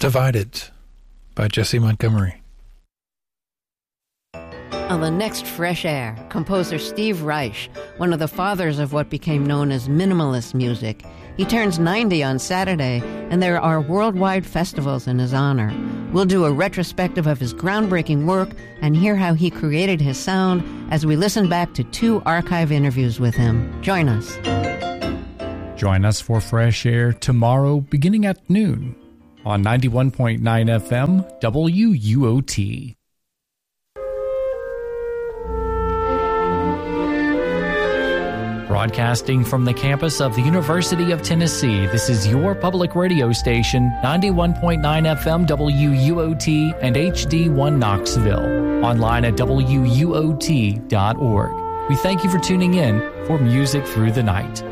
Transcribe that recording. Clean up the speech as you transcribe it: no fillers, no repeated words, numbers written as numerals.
Divided by Jesse Montgomery. On the next Fresh Air, composer Steve Reich, one of the fathers of what became known as minimalist music. He turns 90 on Saturday, and there are worldwide festivals in his honor. We'll do a retrospective of his groundbreaking work and hear how he created his sound as we listen back to 2 archive interviews with him. Join us. Join us for Fresh Air tomorrow beginning at noon on 91.9 FM WUOT. Broadcasting from the campus of the University of Tennessee, this is your public radio station, 91.9 FM WUOT and HD1 Knoxville. Online at WUOT.org. We thank you for tuning in for Music Through the Night.